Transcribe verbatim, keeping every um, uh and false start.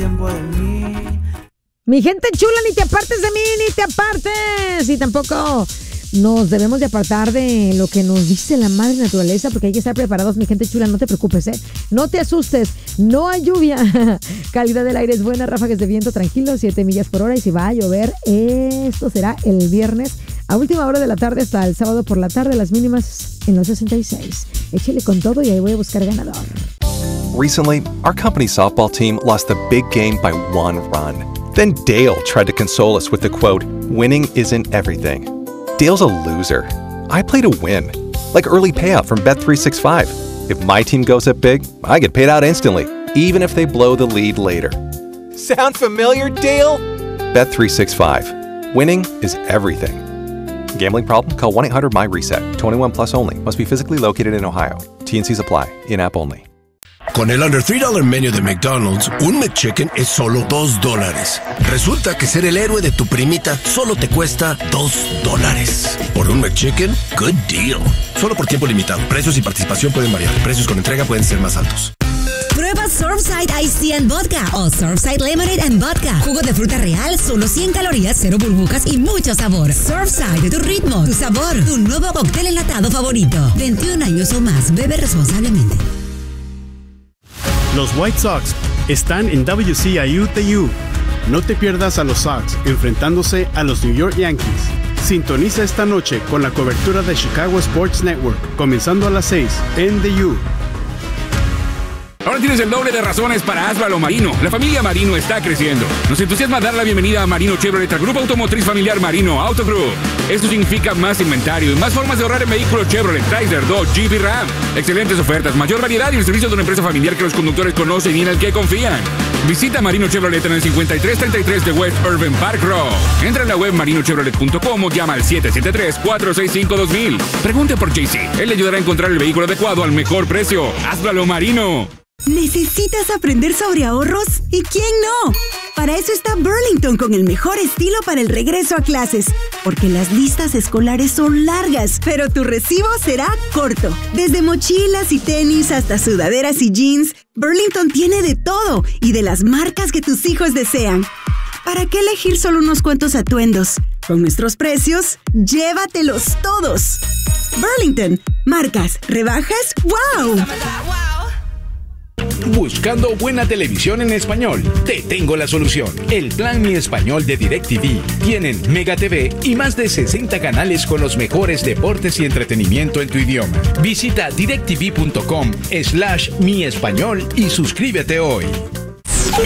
tiempo de mí. Mi gente chula, ni te apartes de mí, ni te apartes. Y tampoco nos debemos de apartar de lo que nos dice la madre naturaleza, porque hay que estar preparados, mi gente chula. No te preocupes, ¿eh? No te asustes. No hay lluvia. Calidad del aire es buena, ráfagas de viento tranquilo, siete millas por hora. Y si va a llover, esto será el viernes a última hora de la tarde hasta el sábado por la tarde, las mínimas en los sesenta y seis. Échale con todo y ahí voy a buscar ganador. Recently, our company's softball team lost a big game by one run. Then Dale tried to console us with the quote, "Winning isn't everything." Dale's a loser. I play to win. Like early payout from Bet three sixty-five. If my team goes up big, I get paid out instantly, even if they blow the lead later. Sound familiar, Dale? Bet three sixty-five. Winning is everything. Gambling problem? Call one eight hundred M Y reset. twenty-one plus only. Must be physically located in Ohio. T and C's apply. In-app only. Con el Under three dollar Menu de McDonald's, un McChicken es solo dos dólares. Resulta que ser el héroe de tu primita solo te cuesta dos dólares. Por un McChicken, good deal. Solo por tiempo limitado. Precios y participación pueden variar. Precios con entrega pueden ser más altos. Prueba Surfside Iced Tea and Vodka o Surfside Lemonade and Vodka. Jugo de fruta real, solo cien calorías, cero burbujas y mucho sabor. Surfside, tu ritmo, tu sabor, tu nuevo cóctel enlatado favorito. veintiún años o más. Bebe responsablemente. Los White Sox están en W C I U T U. No te pierdas a los Sox enfrentándose a los New York Yankees. Sintoniza esta noche con la cobertura de Chicago Sports Network, comenzando a las seis en The U. Ahora tienes el doble de razones para Asbalo Marino. La familia Marino está creciendo. Nos entusiasma dar la bienvenida a Marino Chevrolet, al grupo automotriz familiar Marino Auto Group. Esto significa más inventario y más formas de ahorrar en vehículos Chevrolet, Chrysler, Dodge, Jeep y Ram. Excelentes ofertas, mayor variedad y el servicio de una empresa familiar que los conductores conocen y en el que confían. Visita Marino Chevrolet en el cincuenta y tres treinta y tres de West Urban Park Road. Entra en la web marino chevrolet punto com o llama al siete siete tres, cuatro seis cinco, dos mil. Pregunte por J C. Él le ayudará a encontrar el vehículo adecuado al mejor precio. Asbalo Marino. ¿Necesitas aprender sobre ahorros? ¿Y quién no? Para eso está Burlington con el mejor estilo para el regreso a clases. Porque las listas escolares son largas, pero tu recibo será corto. Desde mochilas y tenis hasta sudaderas y jeans, Burlington tiene de todo y de las marcas que tus hijos desean. ¿Para qué elegir solo unos cuantos atuendos? Con nuestros precios, llévatelos todos. Burlington, marcas, rebajas, ¡wow! Buscando buena televisión en español, te tengo la solución. El plan Mi Español de DirecTV. Tienen Mega T V y más de sesenta canales con los mejores deportes y entretenimiento en tu idioma. Visita directv punto com slash mi español y suscríbete hoy.